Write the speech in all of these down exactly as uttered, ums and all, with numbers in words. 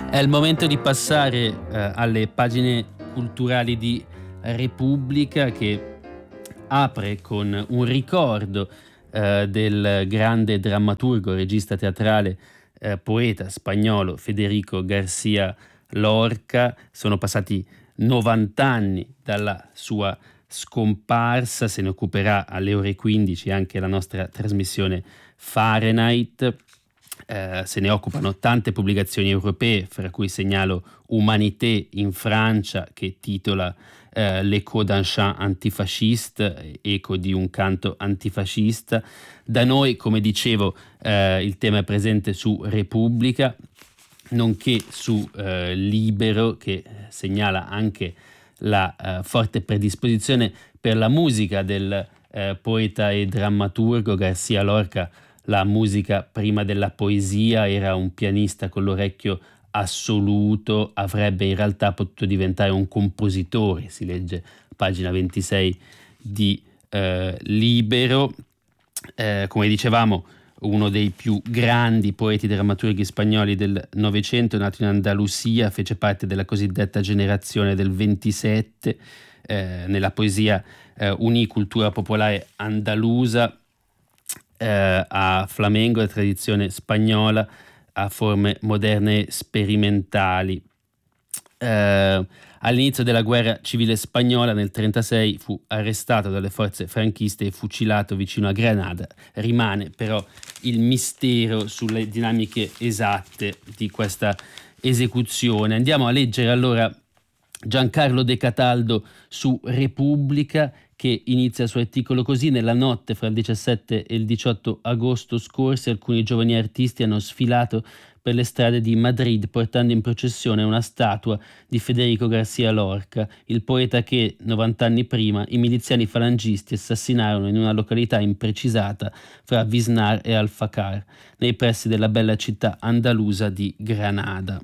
È il momento di passare eh, alle pagine culturali di Repubblica, che apre con un ricordo eh, del grande drammaturgo, regista teatrale, eh, poeta spagnolo Federico García Lorca. Sono passati novanta anni dalla sua scomparsa, se ne occuperà alle ore quindici anche la nostra trasmissione Fahrenheit. Eh, se ne occupano tante pubblicazioni europee, fra cui segnalo Humanité in Francia, che titola eh, L'écho d'un chant antifasciste, eco di un canto antifascista. Da noi, come dicevo, eh, il tema è presente su Repubblica, nonché su eh, Libero, che segnala anche la eh, forte predisposizione per la musica del eh, poeta e drammaturgo García Lorca. La musica prima della poesia, era un pianista con l'orecchio assoluto, avrebbe in realtà potuto diventare un compositore, si legge pagina ventisei di eh, Libero. Eh, come dicevamo, uno dei più grandi poeti e drammaturghi spagnoli del Novecento, nato in Andalusia, fece parte della cosiddetta generazione del ventisette. Eh, nella poesia eh, unì cultura popolare andalusa eh, a flamenco, a tradizione spagnola, a forme moderne sperimentali. Eh, all'inizio della guerra civile spagnola nel trentasei fu arrestato dalle forze franchiste e fucilato vicino a Granada. Rimane però il mistero sulle dinamiche esatte di questa esecuzione. Andiamo a leggere allora Giancarlo De Cataldo su Repubblica, che inizia il suo articolo così: nella notte fra il diciassette e il diciotto agosto scorsi alcuni giovani artisti hanno sfilato per le strade di Madrid portando in processione una statua di Federico García Lorca, il poeta che, novanta anni prima, i miliziani falangisti assassinarono in una località imprecisata fra Visnar e Alfacar, nei pressi della bella città andalusa di Granada.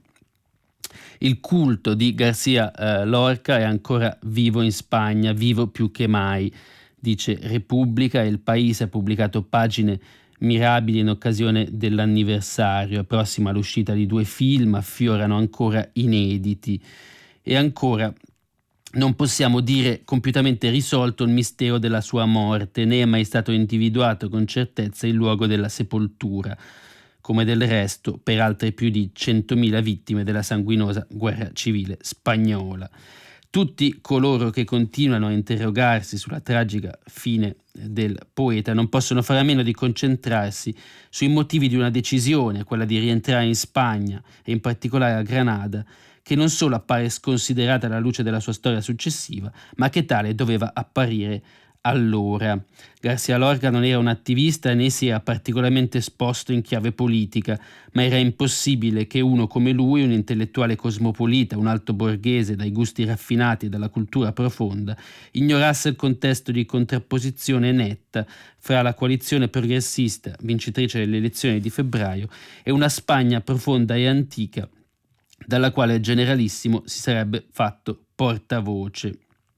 Il culto di García eh, Lorca è ancora vivo in Spagna, vivo più che mai, dice Repubblica. Il Paese ha pubblicato pagine mirabili in occasione dell'anniversario, è prossima l'uscita di due film, affiorano ancora inediti. E ancora, non possiamo dire compiutamente risolto il mistero della sua morte, né è mai stato individuato con certezza il luogo della sepoltura, come del resto per altre più di centomila vittime della sanguinosa guerra civile spagnola. Tutti coloro che continuano a interrogarsi sulla tragica fine del poeta non possono fare a meno di concentrarsi sui motivi di una decisione, quella di rientrare in Spagna e in particolare a Granada, che non solo appare sconsiderata alla luce della sua storia successiva, ma che tale doveva apparire allora. García Lorca non era un attivista né si era particolarmente esposto in chiave politica, ma era impossibile che uno come lui, un intellettuale cosmopolita, un alto borghese dai gusti raffinati e dalla cultura profonda, ignorasse il contesto di contrapposizione netta fra la coalizione progressista, vincitrice delle elezioni di febbraio, e una Spagna profonda e antica, dalla quale il generalissimo si sarebbe fatto portavoce.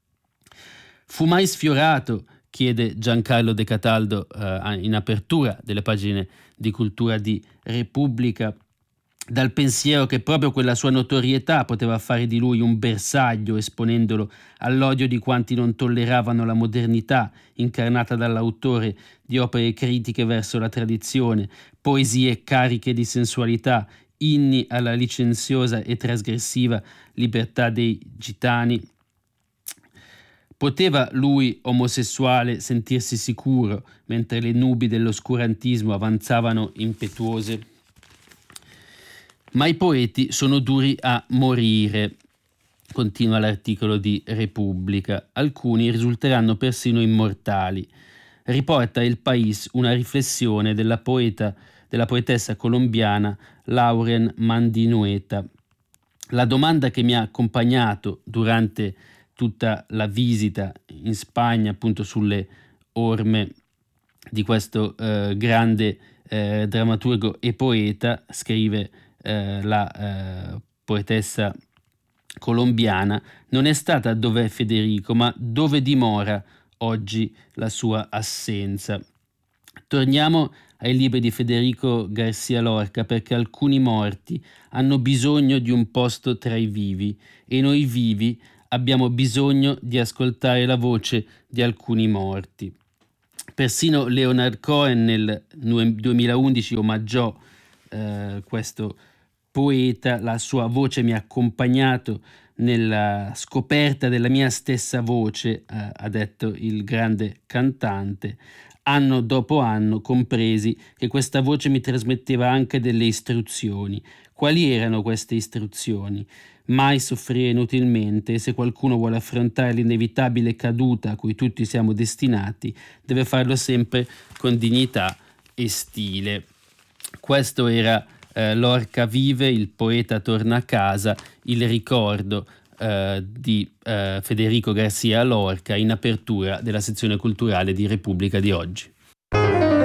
Fu mai sfiorato, chiede Giancarlo De Cataldo eh, in apertura delle pagine di cultura di Repubblica, dal pensiero che proprio quella sua notorietà poteva fare di lui un bersaglio, esponendolo all'odio di quanti non tolleravano la modernità incarnata dall'autore di opere critiche verso la tradizione, poesie cariche di sensualità, inni alla licenziosa e trasgressiva libertà dei gitani. Poteva lui, omosessuale, sentirsi sicuro mentre le nubi dell'oscurantismo avanzavano impetuose? Ma i poeti sono duri a morire, continua l'articolo di Repubblica. Alcuni risulteranno persino immortali. Riporta Il País una riflessione della poeta, della poetessa colombiana Lauren Mandinueta. La domanda che mi ha accompagnato durante tutta la visita in Spagna, appunto sulle orme di questo eh, grande eh, drammaturgo e poeta, scrive eh, la eh, poetessa colombiana, non è stata dov'è Federico, ma dove dimora oggi la sua assenza. Torniamo ai libri di Federico Garcia Lorca, perché alcuni morti hanno bisogno di un posto tra i vivi e noi vivi abbiamo bisogno di ascoltare la voce di alcuni morti. Persino Leonard Cohen nel duemilaundici omaggiò eh, questo poeta. La sua voce mi ha accompagnato nella scoperta della mia stessa voce, eh, ha detto il grande cantante. Anno dopo anno compresi che questa voce mi trasmetteva anche delle istruzioni. Quali erano queste istruzioni? Mai soffrire inutilmente, e se qualcuno vuole affrontare l'inevitabile caduta a cui tutti siamo destinati, deve farlo sempre con dignità e stile. Questo era eh, Lorca vive, il poeta torna a casa, il ricordo eh, di eh, Federico Garcia Lorca in apertura della sezione culturale di Repubblica di oggi.